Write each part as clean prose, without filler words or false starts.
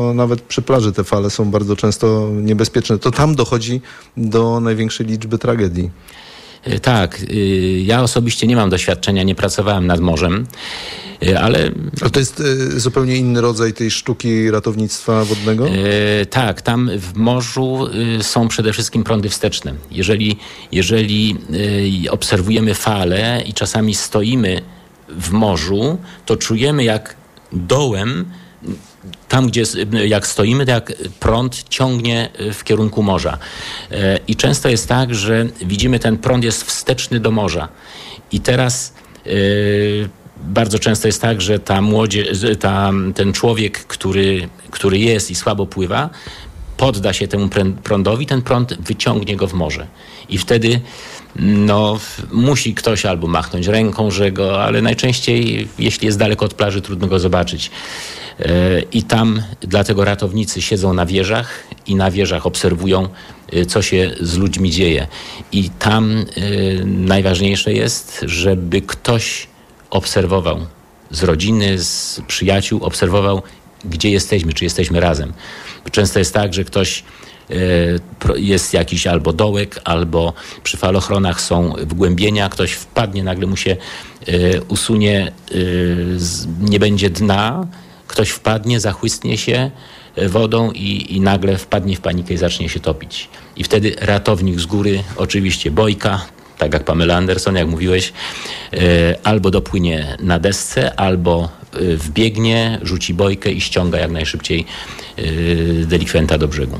Nawet przy plaży te fale są bardzo często niebezpieczne. To tam dochodzi do największej liczby tragedii. Tak, ja osobiście nie mam doświadczenia, nie pracowałem nad morzem, ale... A to jest zupełnie inny rodzaj tej sztuki ratownictwa wodnego? Tak, tam w morzu są przede wszystkim prądy wsteczne. Jeżeli obserwujemy fale i czasami stoimy w morzu, to czujemy jak dołem, tam gdzie jak stoimy, to jak prąd ciągnie w kierunku morza. I często jest tak, że widzimy, ten prąd jest wsteczny do morza. I teraz bardzo często jest tak, że ten człowiek, który jest i słabo pływa, podda się temu prądowi, ten prąd wyciągnie go w morze. I wtedy musi ktoś albo machnąć ręką, ale najczęściej, jeśli jest daleko od plaży, trudno go zobaczyć. I tam dlatego ratownicy siedzą na wieżach i na wieżach obserwują, co się z ludźmi dzieje. I tam najważniejsze jest, żeby ktoś obserwował z rodziny, z przyjaciół, obserwował, gdzie jesteśmy, czy jesteśmy razem. Często jest tak, że ktoś jest jakiś albo dołek, albo przy falochronach są wgłębienia, ktoś wpadnie, nagle mu się usunie, nie będzie dna, ktoś wpadnie, zachłysnie się wodą i nagle wpadnie w panikę i zacznie się topić. I wtedy ratownik z góry, oczywiście bojka, tak jak Pamela Anderson, jak mówiłeś, albo dopłynie na desce, albo wbiegnie, rzuci bojkę i ściąga jak najszybciej delikwenta do brzegu.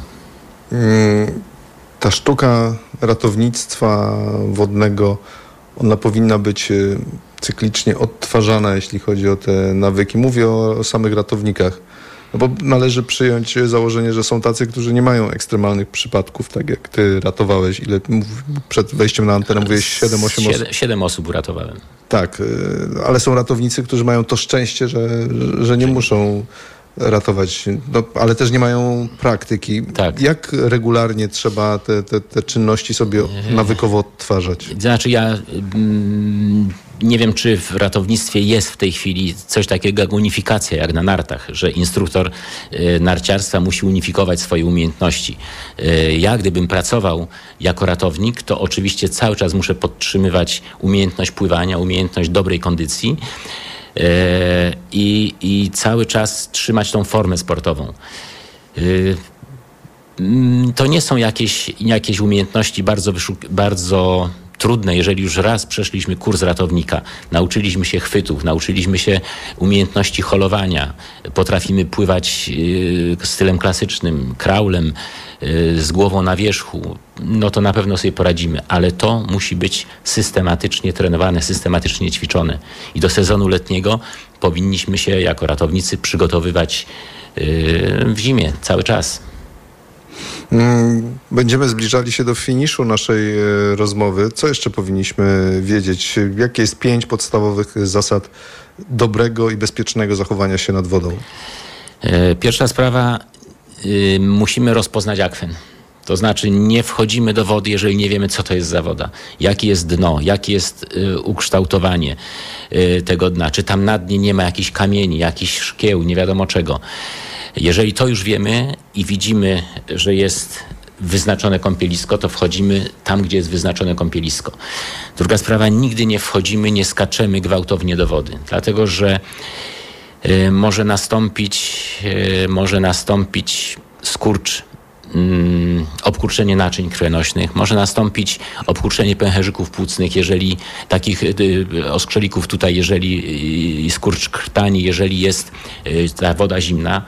Ta sztuka ratownictwa wodnego, ona powinna być cyklicznie odtwarzana, jeśli chodzi o te nawyki. Mówię o samych ratownikach. No bo należy przyjąć założenie, że są tacy, którzy nie mają ekstremalnych przypadków, tak jak ty ratowałeś. Ile przed wejściem na antenę mówiłeś? 7-8 osób? 7 osób uratowałem. Tak, ale są ratownicy, którzy mają to szczęście, że nie muszą ratować, ale też nie mają praktyki. Tak. Jak regularnie trzeba te czynności sobie nawykowo odtwarzać? Znaczy ja nie wiem, czy w ratownictwie jest w tej chwili coś takiego jak unifikacja, jak na nartach, że instruktor narciarstwa musi unifikować swoje umiejętności. Ja, gdybym pracował jako ratownik, to oczywiście cały czas muszę podtrzymywać umiejętność pływania, umiejętność dobrej kondycji, i cały czas trzymać tą formę sportową. To nie są jakieś umiejętności bardzo trudne, jeżeli już raz przeszliśmy kurs ratownika, nauczyliśmy się chwytów, nauczyliśmy się umiejętności holowania, potrafimy pływać stylem klasycznym, kraulem, z głową na wierzchu, to na pewno sobie poradzimy, ale to musi być systematycznie trenowane, systematycznie ćwiczone. I do sezonu letniego powinniśmy się jako ratownicy przygotowywać w zimie cały czas. Będziemy zbliżali się do finiszu naszej rozmowy. Co jeszcze powinniśmy wiedzieć? Jakie jest 5 podstawowych zasad dobrego i bezpiecznego zachowania się nad wodą? Pierwsza sprawa, musimy rozpoznać akwen. To znaczy nie wchodzimy do wody, jeżeli nie wiemy, co to jest za woda. Jakie jest dno, jakie jest ukształtowanie tego dna. Czy tam na dnie nie ma jakichś kamieni, jakichś szkieł, nie wiadomo czego. Jeżeli to już wiemy i widzimy, że jest wyznaczone kąpielisko, to wchodzimy tam, gdzie jest wyznaczone kąpielisko. Druga sprawa, nigdy nie wchodzimy, nie skaczemy gwałtownie do wody, dlatego że może nastąpić skurcz, obkurczenie naczyń krwionośnych, może nastąpić obkurczenie pęcherzyków płucnych, jeżeli takich oskrzelików tutaj, jeżeli skurcz krtani, jeżeli jest ta woda zimna.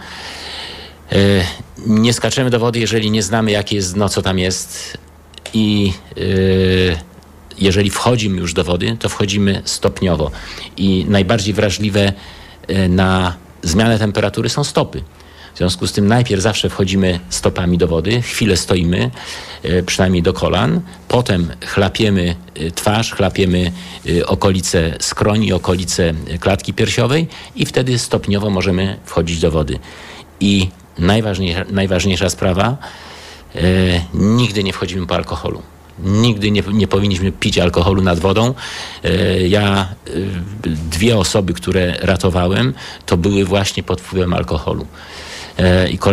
Nie skaczemy do wody, jeżeli nie znamy, jakie jest dno, co tam jest, i jeżeli wchodzimy już do wody, to wchodzimy stopniowo i najbardziej wrażliwe na zmianę temperatury są stopy. W związku z tym najpierw zawsze wchodzimy stopami do wody, chwilę stoimy, przynajmniej do kolan, potem chlapiemy twarz, chlapiemy okolice skroni, okolice klatki piersiowej i wtedy stopniowo możemy wchodzić do wody. I najważniejsza sprawa, nigdy nie wchodzimy po alkoholu. Nigdy nie powinniśmy pić alkoholu nad wodą. Ja 2 osoby, które ratowałem, to były właśnie pod wpływem alkoholu. i